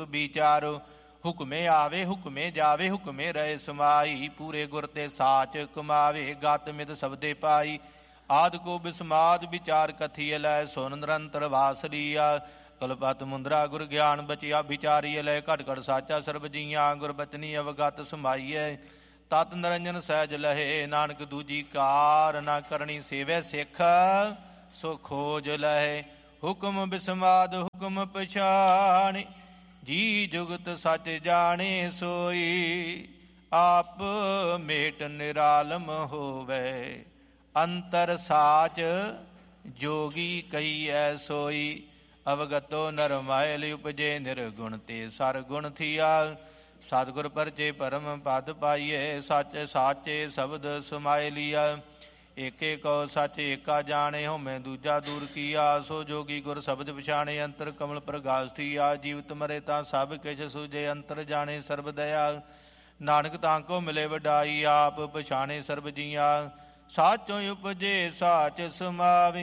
ਵਿਚਾਰੋ। ਹੁਕਮੇ ਆਵੇ ਹੁਕਮੇ ਜਾਵੇ ਹੁਕਮੇ ਰਹੇ ਸਮਾਈ। ਪੂਰੇ ਗੁਰ ਤੇ ਸਾਚ ਕਮਾਵੇ ਗਤ ਮਿਤ ਸਬਦੇ ਪਾਈ। ਆਦਿ ਕੋ ਬਿਸਮਾਦ ਵਿਚਾਰ ਕਥੀਐ ਲੈ ਸੁਨ ਨਿਰੰਤਰ ਵਾਸਰੀਆ। ਕਲਪਤ ਮੁੰਦਰਾ ਗੁਰ ਗਿਆਨ ਬਚਿਆ ਵਿਚਾਰੀਐ ਲੈ। ਘਟ ਘਟ ਸਾਚਾ ਸਰਬ ਜੀਆਂ ਗੁਰ ਬਚਨੀ ਅਵਗਤ ਸਮਾਈਐ। ਤਤ ਨਿਰੰਜਨ ਸਹਿਜ ਲਹੇ ਨਾਨਕ ਦੂਜੀ ਕਾਰ। ਨਾ ਕਰਨੀ ਸੇਵੈ ਸਿੱਖ ਸੋ ਖੋਜ ਲਹੇ। ਹੁਕਮ ਬਿਸਮਾਦ ਹੁਕਮ ਪਛਾਣੇ ਜੀ ਜੁਗਤ ਸਚ ਜਾਣੇ ਸੋਈ। ਆਪ ਮੇਟ ਨਿਰਾਲਮ ਹੋਵੇ ਅੰਤਰ ਸਾਚ ਜੋਗੀ ਕਹੀਐ ਸੋਈ। ਅਵਗਤੋ ਨਰ ਮਾਇਲ ਉਪਜੇ ਨਿਰਗੁਣ ਤੇ ਸਰ ਗੁਣ ਥੀਆ। ਸਤਿਗੁਰ ਪਰਚੇ ਪਰਮ ਪਦ ਪਾਈਏ ਸੱਚ ਸਾਚੇ ਸ਼ਬਦ ਸਮਾਇ ਲੀਆ। ਏਕੇ ਕਉ ਸੱਚ ਏਕਾ ਜਾਣੇ ਹੋਮੈ ਦੂਜਾ ਦੂਰ ਕੀਆ। ਸੋ ਜੋਗੀ ਗੁਰ ਸ਼ਬਦ ਪਛਾਣੇ ਅੰਤਰ ਕਮਲ ਪ੍ਰਗਾਸ ਥੀਆ। ਜੀਵਤ ਮਰੇ ਤਾਂ ਸਭ ਕਿਛ ਸੂਝੇ ਅੰਤਰ ਜਾਣੇ ਸਰਬ ਦਇਆ। ਨਾਨਕ ਤਾਂ ਕੋ ਮਿਲੇ ਵਡਾਈ ਆਪ ਪਛਾਣੇ ਸਰਬ ਜੀਆ। ਸਾਚੋ ਉਪਜੇ ਸਾਚ ਸਮਾਵੇ